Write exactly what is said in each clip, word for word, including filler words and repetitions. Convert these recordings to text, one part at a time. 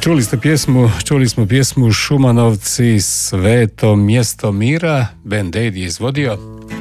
Čuli ste pjesmu, čuli smo pjesmu Šumanovci, Sveto mjesto mira, Band Aid je izvodio.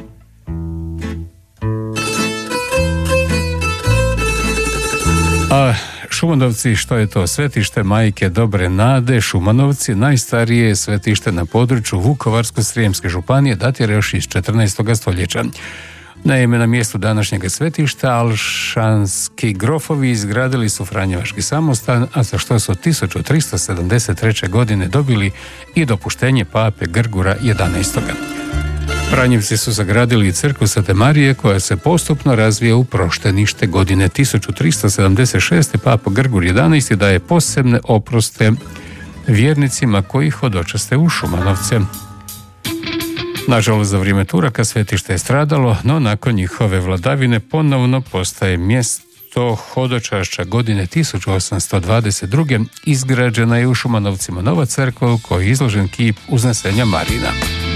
A Šumanovci, što je to? Svetište Majke Dobre Nade, Šumanovci, najstarije svetište na području Vukovarsko-srijemske županije, datira još iz četrnaestog stoljeća. Naime, na mjestu današnjega svetišta Alšanski grofovi izgradili su Franjevački samostan, a za što su tisuću tristo sedamdeset treće. godine dobili i dopuštenje pape Grgura jedanaestog. Franjevci su sagradili i crkvu Svete Marije, koja se postupno razvija u proštenište. Godine tisuću tristo sedamdeset šeste. papa Grgur jedanaesti. daje posebne oproste vjernicima koji hodočaste u Šumanovce. Nažalost, za vrijeme Turaka svetište je stradalo, no nakon njihove vladavine ponovno postaje mjesto hodočašća. Godine tisuću osamsto dvadeset druge. izgrađena je u Šumanovcima nova crkva u kojoj je izložen kip Uznesenja Marina.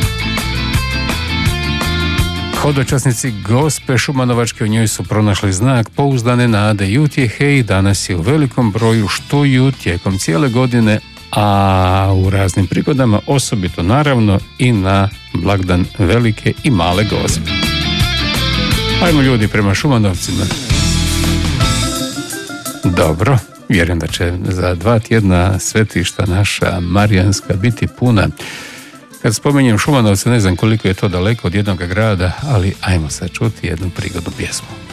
Hodočasnici Gospe Šumanovačke u njoj su pronašli znak pouzdane nade i utjehe i danas je u velikom broju štuju tijekom cijele godine, a u raznim prigodama, osobito naravno i na blagdan Velike i Male Gospe. Ajmo ljudi prema Šumanovcima. Dobro, vjerujem da će za dva tjedna svetišta naša marijanska biti puna. Kad spomenjem Šumanovce, ne znam koliko je to daleko od jednog grada, ali ajmo sad čuti jednu prigodnu pjesmu.